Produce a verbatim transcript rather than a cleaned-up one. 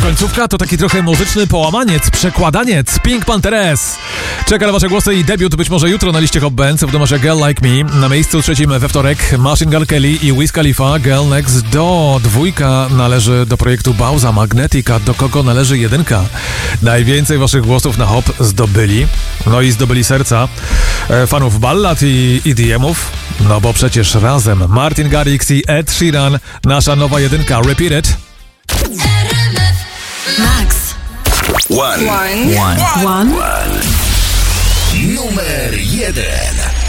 końcówka to taki trochę muzyczny połamaniec, przekładaniec. Pink Panthers czeka na wasze głosy i debiut być może jutro na liście Hot Bands w numerze Girl Like Me. Na miejscu trzecim we wtorek Machine Gun Kelly i Wiz Khalifa, Girl Next Door. Dwójka należy do projektu Bauza Magnetica, do kogo należy jedynka. Najwięcej waszych głosów na Hop zdobyli, no i zdobyli serca e, fanów ballad i E D M-ów, no bo przecież razem Martin Garrix i Ed Sheeran, nasza nowa jedynka, Repeat It. Max. One. One. One. One. Numer jeden.